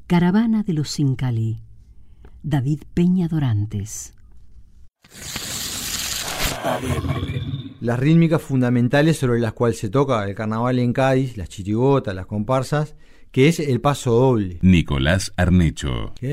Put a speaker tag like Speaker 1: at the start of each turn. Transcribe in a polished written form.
Speaker 1: Caravana de los Sincalí. David Peña Dorantes.
Speaker 2: Las rítmicas fundamentales sobre las cuales se toca el carnaval en Cádiz, las chirigotas, las comparsas, que es el paso doble.
Speaker 3: Nicolás Arnecho.